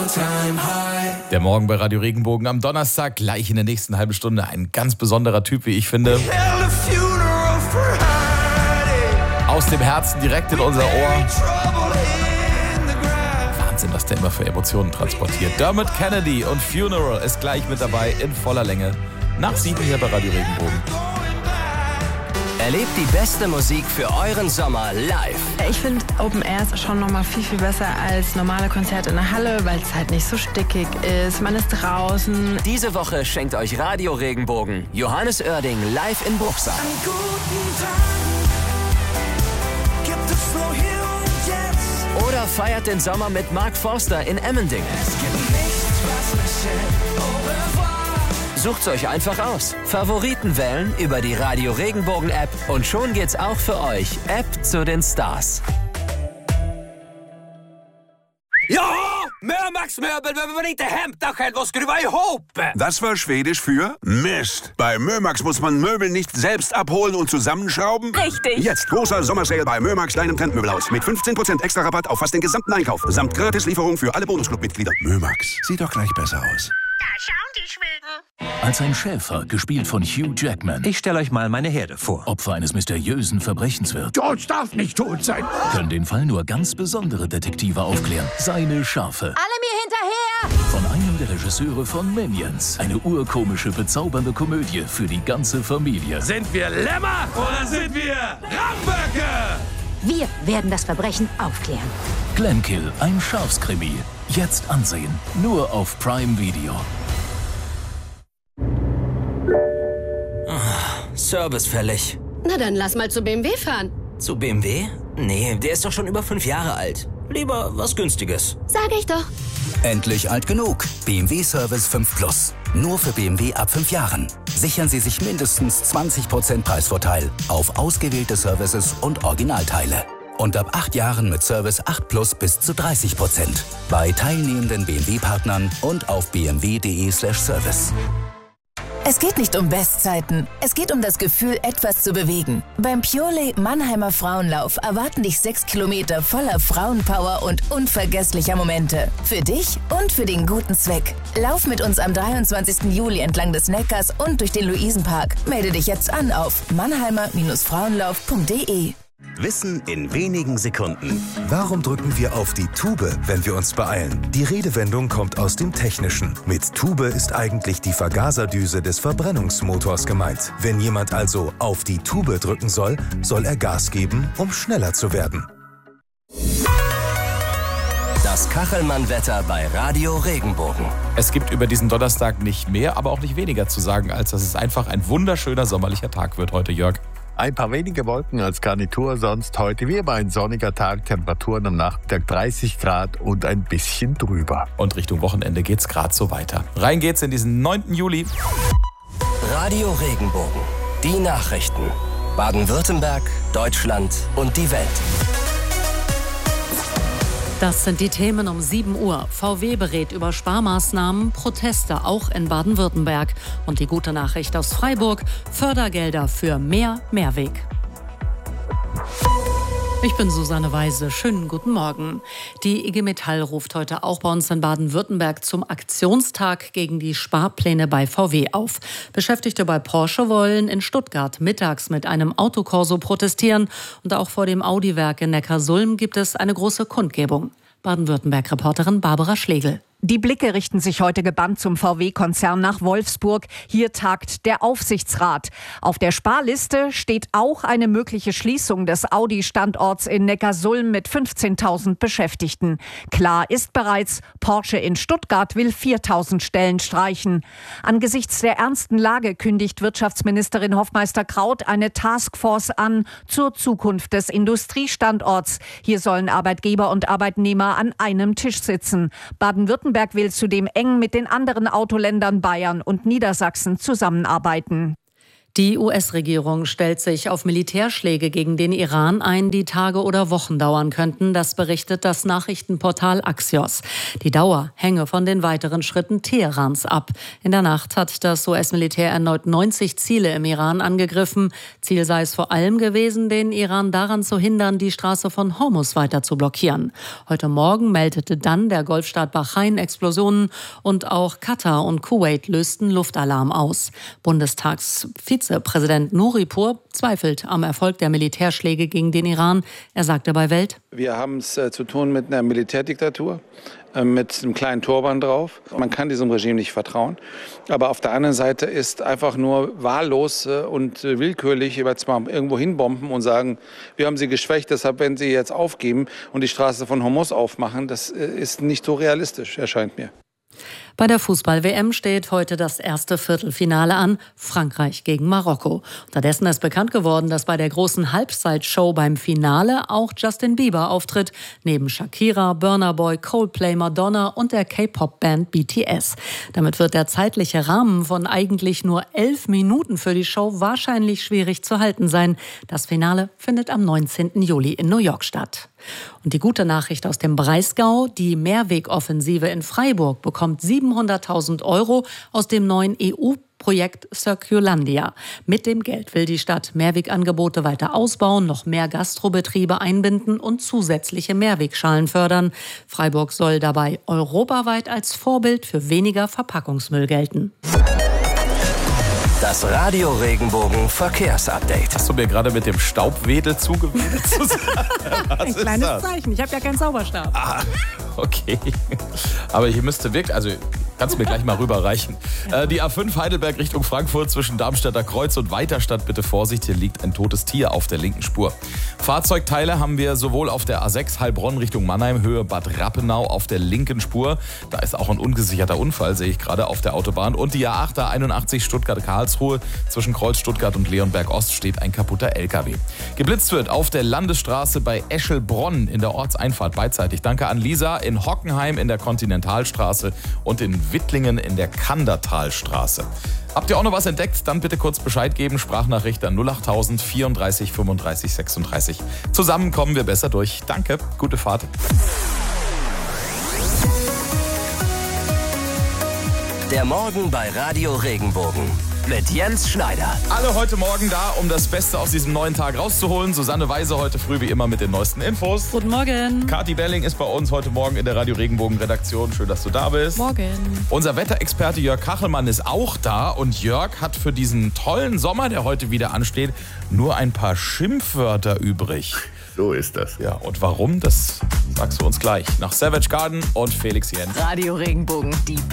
Der Morgen bei Radio Regenbogen am Donnerstag, gleich in der nächsten halben Stunde. Ein ganz besonderer Typ, wie ich finde. Aus dem Herzen direkt in unser Ohr. Wahnsinn, was der immer für Emotionen transportiert. Dermot Kennedy und Funeral ist gleich mit dabei in voller Länge. Nach 7 hier bei Radio Regenbogen. Erlebt die beste Musik für euren Sommer live. Ich finde Open Air ist schon nochmal viel, viel besser als normale Konzerte in der Halle, weil es halt nicht so stickig ist. Man ist draußen. Diese Woche schenkt euch Radio Regenbogen Johannes Oerding live in Bruchsal. Oder feiert den Sommer mit Mark Forster in Emmendingen. Sucht's euch einfach aus. Favoriten wählen über die Radio Regenbogen App und schon geht's auch für euch. App zu den Stars. Ja, Mömax Möbel behöver man inte hämta själv och skruva ihop. Das war Schwedisch für Mist. Bei Mömax muss man Möbel nicht selbst abholen und zusammenschrauben. Richtig. Jetzt großer Sommersale bei Mömax, deinem Trendmöbelhaus. Mit 15% extra Rabatt auf fast den gesamten Einkauf. Samt Gratislieferung für alle Bonusclub-Mitglieder. Mömax, sieht doch gleich besser aus. Da schauen die Schweden. Als ein Schäfer, gespielt von Hugh Jackman, Ich stelle euch mal meine Herde vor. Opfer eines mysteriösen Verbrechens wird, George darf nicht tot sein. können den Fall nur ganz besondere Detektive aufklären. Seine Schafe. Alle mir hinterher! Von einem der Regisseure von Minions. Eine urkomische, bezaubernde Komödie für die ganze Familie. Sind wir Lämmer oder sind wir Ramböcke? Wir werden das Verbrechen aufklären. Glenkill, ein Schafskrimi. Jetzt ansehen. Nur auf Prime Video. Service fällig. Na dann lass mal zu BMW fahren. Zu BMW? Nee, der ist doch schon über 5 Jahre alt. Lieber was Günstiges. Sag ich doch. Endlich alt genug. BMW Service 5 Plus. Nur für BMW ab 5 Jahren. Sichern Sie sich mindestens 20% Preisvorteil auf ausgewählte Services und Originalteile. Und ab 8 Jahren mit Service 8 Plus bis zu 30%. Bei teilnehmenden BMW-Partnern und auf bmw.de/service. Es geht nicht um Bestzeiten. Es geht um das Gefühl, etwas zu bewegen. Beim Purelay Mannheimer Frauenlauf erwarten dich 6 Kilometer voller Frauenpower und unvergesslicher Momente. Für dich und für den guten Zweck. Lauf mit uns am 23. Juli entlang des Neckars und durch den Luisenpark. Melde dich jetzt an auf mannheimer-frauenlauf.de. Wissen in wenigen Sekunden. Warum drücken wir auf die Tube, wenn wir uns beeilen? Die Redewendung kommt aus dem Technischen. Mit Tube ist eigentlich die Vergaserdüse des Verbrennungsmotors gemeint. Wenn jemand also auf die Tube drücken soll, soll er Gas geben, um schneller zu werden. Das Kachelmann-Wetter bei Radio Regenbogen. Es gibt über diesen Donnerstag nicht mehr, aber auch nicht weniger zu sagen, als dass es einfach ein wunderschöner sommerlicher Tag wird heute, Jörg. Ein paar wenige Wolken als Garnitur, sonst heute wie immer ein sonniger Tag, Temperaturen am Nachmittag 30 Grad und ein bisschen drüber. Und Richtung Wochenende geht's gerade so weiter. Rein geht's in diesen 9. Juli. Radio Regenbogen. Die Nachrichten. Baden-Württemberg, Deutschland und die Welt. Das sind die Themen um 7 Uhr. VW berät über Sparmaßnahmen, Proteste auch in Baden-Württemberg. Und die gute Nachricht aus Freiburg, Fördergelder für mehr Mehrweg. Ich bin Susanne Weise. Schönen guten Morgen. Die IG Metall ruft heute auch bei uns in Baden-Württemberg zum Aktionstag gegen die Sparpläne bei VW auf. Beschäftigte bei Porsche wollen in Stuttgart mittags mit einem Autokorso protestieren. Und auch vor dem Audi-Werk in Neckarsulm gibt es eine große Kundgebung. Baden-Württemberg-Reporterin Barbara Schlegel. Die Blicke richten sich heute gebannt zum VW-Konzern nach Wolfsburg. Hier tagt der Aufsichtsrat. Auf der Sparliste steht auch eine mögliche Schließung des Audi-Standorts in Neckarsulm mit 15.000 Beschäftigten. Klar ist bereits, Porsche in Stuttgart will 4.000 Stellen streichen. Angesichts der ernsten Lage kündigt Wirtschaftsministerin Hofmeister-Kraut eine Taskforce an zur Zukunft des Industriestandorts. Hier sollen Arbeitgeber und Arbeitnehmer an einem Tisch sitzen. Baden-Württemberg will zudem eng mit den anderen Autoländern Bayern und Niedersachsen zusammenarbeiten. Die US-Regierung stellt sich auf Militärschläge gegen den Iran ein, die Tage oder Wochen dauern könnten. Das berichtet das Nachrichtenportal Axios. Die Dauer hänge von den weiteren Schritten Teherans ab. In der Nacht hat das US-Militär erneut 90 Ziele im Iran angegriffen. Ziel sei es vor allem gewesen, den Iran daran zu hindern, die Straße von Hormuz weiter zu blockieren. Heute Morgen meldete dann der Golfstaat Bahrain Explosionen und auch Katar und Kuwait lösten Luftalarm aus. Bundestagsvizepräsident Nuripur zweifelt am Erfolg der Militärschläge gegen den Iran. Er sagte bei Welt: Wir haben es zu tun mit einer Militärdiktatur, mit einem kleinen Turban drauf. Man kann diesem Regime nicht vertrauen. Aber auf der anderen Seite ist einfach nur wahllos und willkürlich jetzt mal irgendwo hinbomben und sagen, wir haben sie geschwächt, deshalb werden sie jetzt aufgeben und die Straße von Hormuz aufmachen. Das ist nicht so realistisch, erscheint mir. Bei der Fußball-WM steht heute das erste Viertelfinale an, Frankreich gegen Marokko. Unterdessen ist bekannt geworden, dass bei der großen Halbzeitshow beim Finale auch Justin Bieber auftritt, neben Shakira, Burna Boy, Coldplay, Madonna und der K-Pop-Band BTS. Damit wird der zeitliche Rahmen von eigentlich nur 11 Minuten für die Show wahrscheinlich schwierig zu halten sein. Das Finale findet am 19. Juli in New York statt. Und die gute Nachricht aus dem Breisgau: Die Mehrwegoffensive in Freiburg bekommt 700.000 € aus dem neuen EU-Projekt Circulandia. Mit dem Geld will die Stadt Mehrwegangebote weiter ausbauen, noch mehr Gastrobetriebe einbinden und zusätzliche Mehrwegschalen fördern. Freiburg soll dabei europaweit als Vorbild für weniger Verpackungsmüll gelten. Das Radio Regenbogen Verkehrsupdate. Hast du mir gerade mit dem Staubwedel zugewedelt? Ein kleines Zeichen. Ich habe ja keinen Zauberstab. Ah, okay. Aber hier müsste wirklich, also kannst du mir gleich mal rüberreichen. Die A5 Heidelberg Richtung Frankfurt zwischen Darmstädter Kreuz und Weiterstadt. Bitte Vorsicht, hier liegt ein totes Tier auf der linken Spur. Fahrzeugteile haben wir sowohl auf der A6 Heilbronn Richtung Mannheim, Höhe Bad Rappenau auf der linken Spur. Da ist auch ein ungesicherter Unfall, sehe ich gerade auf der Autobahn. Und die A8 A81 Stuttgart-Karlsruhe zwischen Kreuz Stuttgart und Leonberg Ost steht ein kaputter LKW. Geblitzt wird auf der Landesstraße bei Eschelbronn in der Ortseinfahrt beidseitig. Danke an Lisa. In Hockenheim in der Kontinentalstraße und in Wittlingen in der Kandertalstraße. Habt ihr auch noch was entdeckt? Dann bitte kurz Bescheid geben. Sprachnachricht an 08000 34 35 36. Zusammen kommen wir besser durch. Danke, gute Fahrt. Der Morgen bei Radio Regenbogen mit Jens Schneider. Alle heute Morgen da, um das Beste aus diesem neuen Tag rauszuholen. Susanne Weise heute früh wie immer mit den neuesten Infos. Guten Morgen. Kathi Belling ist bei uns heute Morgen in der Radio Regenbogen Redaktion. Schön, dass du da bist. Morgen. Unser Wetterexperte Jörg Kachelmann ist auch da. Und Jörg hat für diesen tollen Sommer, der heute wieder ansteht, nur ein paar Schimpfwörter übrig. So ist das. Ja, und warum, das sagst du uns gleich. Nach Savage Garden und Felix Jens. Radio Regenbogen, die